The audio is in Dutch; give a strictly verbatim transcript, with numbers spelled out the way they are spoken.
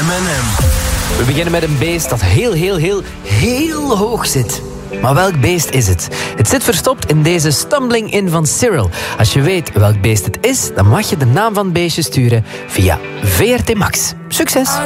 M en M. We beginnen met een beest dat heel, heel, heel, heel hoog zit. Maar welk beest is het? Het zit verstopt in deze Stumbling In van Cyril. Als je weet welk beest het is, dan mag je de naam van het beestje sturen via V R T Max. Succes!